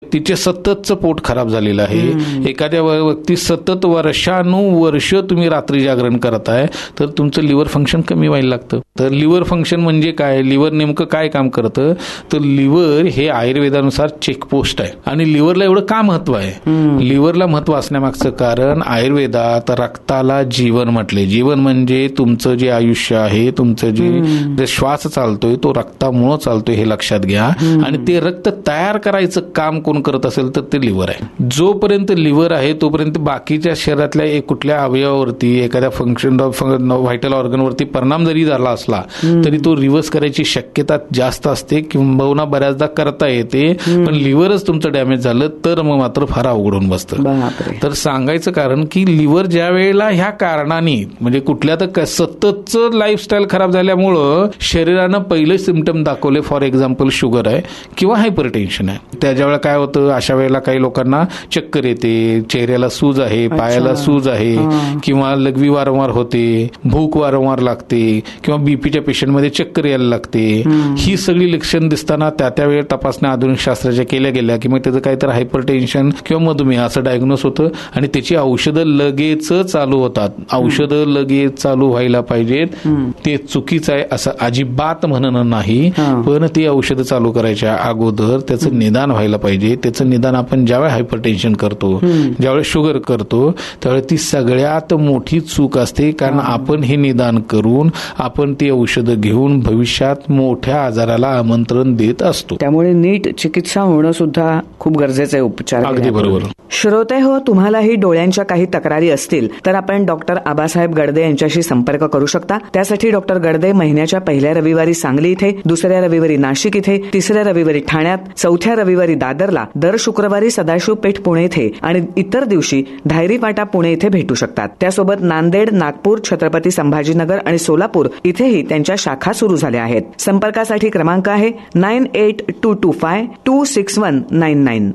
तिचे सततचं पोट खराब झालेलं आहे, एखाद्या व्यक्ती सतत वर्षानुवर्ष तुम्ही रात्री जागरण करताय, तर तुमचं लिव्हर फंक्शन कमी व्हायला लागतं. तर लिव्हर फंक्शन म्हणजे काय, लिव्हर नेमकं काय काम करतं, तर लिव्हर हे आयुर्वेदानुसार चेकपोस्ट आहे. आणि लिव्हरला एवढं का महत्व आहे, लिव्हरला महत्व असण्यामागचं कारण आयुर्वेदात रक्ताला जीवन म्हटले. जीवन म्हणजे तुमचं जे आयुष्य आहे, तुमचं जे श्वास चालतोय तो रक्तामुळे चालतोय हे लक्षात घ्या. आणि ते रक्त तयार करायचं काम कोण करत असेल तर ते लिव्हर आहे. जोपर्यंत लिव्हर आहे तोपर्यंत बाकीच्या शरीरातल्या कुठल्या अवयवावरती, एखाद्या फंक्शन व्हायटल ऑर्गनवरती परिणाम जरी झाला असला तरी तो रिव्हर्स करायची शक्यता जास्त असते, किंबहुना बऱ्याचदा करता येते. पण लिव्हरच तुमचं डॅमेज झालं तर मग मात्र फार अवघडून बसतं. तर सांगायचं कारण की लिव्हर ज्या वेळेला ह्या कारणाने म्हणजे कुठल्या तर सततचं लाईफस्टाईल खराब झाल्यामुळं शरीरानं पहिले सिम्पटम दाखवले, फॉर एक्झाम्पल शुगर आहे किंवा हायपरटेन्शन आहे, त्याच्या वेळेला काय होतं, अशा वेळेला काही लोकांना चक्कर येते, चेहऱ्याला सूज आहे, पायाला सूज आहे, किंवा लघवी वारंवार होते, भूक वारंवार लागते, किंवा बीपीच्या पेशंटमध्ये चक्कर यायला लागते. ही सगळी लक्षण दिसताना त्या वेळी तपासण्या आधुनिक शास्त्राच्या केल्या गेल्या की मग त्याचं काहीतरी हायपरटेन्शन किंवा मधुमेह असं डायग्नोस होतं आणि त्याची औषधं लगेच चालू होतात. औषधं लगेच चालू व्हायला पाहिजेत ते चुकीचं आहे असं अजिबात म्हणणं नाही, पण ती औषधं चालू करायच्या अगोदर त्याचं निदान व्हायला पाहिजे. त्याचं निदान आपण ज्यावेळी हायपरटेन्शन करतो, ज्यावेळी शुगर करतो, त्यावेळी ती सगळ्यात मोठी चूक असते. कारण आपण हे निदान करून आपण ती औषधं घेऊन भविष्यात मोठ्या आजाराला आमंत्रण देत असतो. त्यामुळे नीट चिकित्सा होणं सुद्धा खूप गरजेचं आहे. उपचार अगदी बरोबर. श्रोते हो, तुम्हालाही डोळ्यांच्या काही तक्रारी असतील तर आपण डॉक्टर आबासाहेब गडदे यांच्याशी संपर्क करू शकता. त्यासाठी डॉक्टर गडदे महिन्याच्या पहिल्या रविवारी सांगली इथे, दुसऱ्या रविवारी नाशिक इथे, तिसऱ्या रविवारी ठाण्यात, चौथ्या रविवारी दादरला, दर शुक्रवारी सदाशिव पेठ पुणे इथे आणि इतर दिवशी धायरी फाटा पुणे इथे भेटू शकतात. त्यासोबत नांदेड, नागपूर, छत्रपती संभाजीनगर आणि सोलापूर इथेही त्यांच्या शाखा सुरू झाल्या आहेत. संपर्कासाठी क्रमांक आहे 9822526199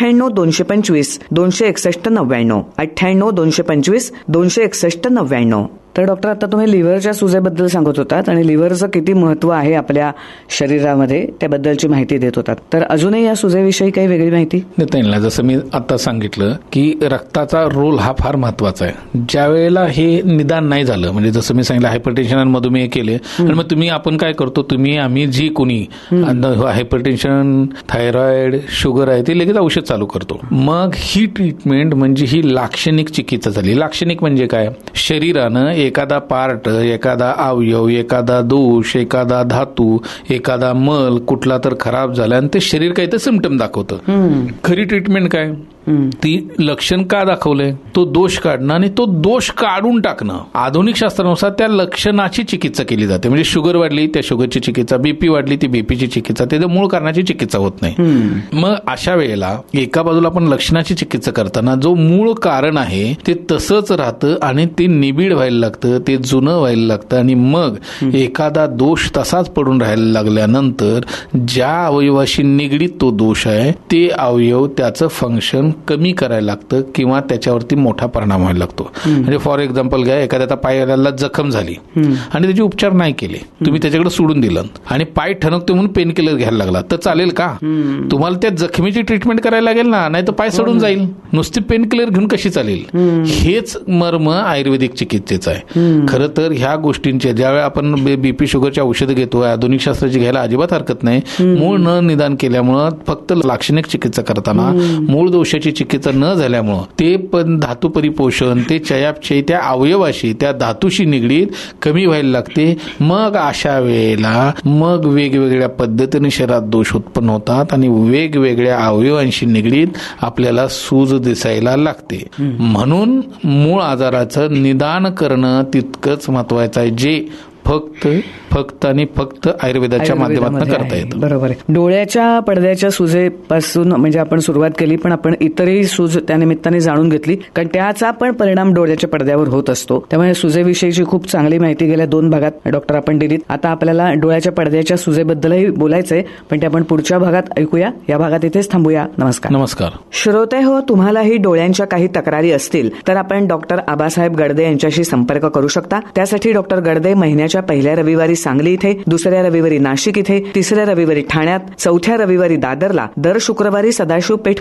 98 225 261 99 98 225 261 99. तर डॉक्टर, आता तुम्ही लिव्हरच्या सुजेबद्दल सांगत होतात आणि लिव्हरचं किती महत्व आहे आपल्या शरीरामध्ये त्याबद्दलची माहिती देत होतात. तर अजूनही या सुजेविषयी काही वेगळी माहिती देता येईल. जसं मी आता सांगितलं की रक्ताचा रोल हा फार महत्वाचा आहे. ज्या वेळेला हे निदान नाही झालं, म्हणजे जसं मी सांगितलं हायपरटेन्शन आणि मधुमेह केले आणि मग आपण काय करतो, आम्ही जी कोणी हायपरटेन्शन, थायरॉइड, शुगर आहे ते लगेच औषध चालू करतो. मग ही ट्रीटमेंट म्हणजे ही लाक्षणिक चिकित्सा झाली. लाक्षणिक म्हणजे काय, शरीरानं एखादा पार्ट, एखादा अवयव, एखादा दोष, एखादा धातू, एखादा मल कुठला तर खराब झाला आणि ते शरीर काही तर सिम्पटम दाखवतं. खरी ट्रीटमेंट काय, ती लक्षण का दाखवलंय तो दोष काढणं आणि तो दोष काढून टाकणं. आधुनिक शास्त्रानुसार त्या लक्षणाची चिकित्सा केली जाते. म्हणजे शुगर वाढली त्या शुगरची चिकित्सा, बीपी वाढली ती बीपीची चिकित्सा, त्याच्या मूळ कारणाची चिकित्सा होत नाही. मग अशा वेळेला एका बाजूला आपण लक्षणाची चिकित्सा करताना जो मूळ कारण आहे ते तसंच राहतं आणि ते निबिड व्हायला लागतं, ते जुनं व्हायला लागतं आणि मग एखादा दोष तसाच पडून राहायला लागल्यानंतर ज्या अवयवाशी निगडीत तो दोष आहे ते अवयव त्याचं फंक्शन कमी करायला लागतं किंवा त्याच्यावरती मोठा परिणाम व्हायला लागतो. म्हणजे फॉर एक्झाम्पल घ्या, एखाद्या पायाला जखम झाली आणि त्याचे उपचार नाही केले, तुम्ही त्याच्याकडे सोडून दिलं आणि पाय ठणकतो म्हणून पेन किलर घ्यायला लागला, तर चालेल का? तुम्हाला त्या जखमेची ट्रीटमेंट करायला लागेल ना, नाही तर पाय सोडून जाईल. नुसती पेन किलर घेऊन कशी चालेल? हेच मर्म आयुर्वेदिक चिकित्सेचं आहे. खरं तर ह्या गोष्टींचे ज्यावेळी आपण बीपी शुगरची औषधं घेतो, आधुनिक शास्त्राची घ्यायला अजिबात हरकत नाही. मूळ न निदान केल्यामुळं फक्त लाक्षणिक चिकित्सा करताना मूळ दोषाची चिकित्सा न झाल्यामुळं ते पण धातू परिपोषण, ते चयापचय त्या अवयवाशी, त्या धातूशी निगडीत कमी व्हायला लागते. मग अशा वेळेला मग वेगवेगळ्या पद्धतीने शरीरात दोष उत्पन्न होतात आणि वेगवेगळ्या अवयवांशी निगडीत आपल्याला सूज दिसायला लागते. म्हणून मूळ आजाराचं निदान करणं तितकंच महत्वाचं आहे, जे फक्त आणि फक्त आयुर्वेदाच्या माध्यमातून करता येतं. बरोबर आहे. डोळ्याच्या पडद्याच्या सुजेपासून म्हणजे आपण सुरुवात केली, पण आपण इतरही सूज त्यानिमित्ताने जाणून घेतली, कारण त्याचा पण परिणाम डोळ्याच्या पडद्यावर होत असतो. त्यामुळे सुजेविषयीची खूप चांगली माहिती गेल्या 2 भागात डॉक्टर आपण दिलीत. आता आपल्याला डोळ्याच्या पडद्याच्या सुजेबद्दलही बोलायचंय, पण ते आपण पुढच्या भागात ऐकूया. या भागात इथेच थांबूया. नमस्कार. नमस्कार. श्रोते हो, तुम्हालाही डोळ्यांच्या काही तक्रारी असतील तर आपण डॉक्टर आबासाहेब गडदे यांच्याशी संपर्क करू शकता. त्यासाठी डॉक्टर गडदे महिन्याच्या पहिल्या रविवारी सांगली इथे, दुसऱ्या रविवारी नाशिक इथे, तिसऱ्या रविवारी ठाण्यात, चौथ्या रविवारी दादरला, दर शुक्रवारी सदाशिव पेठ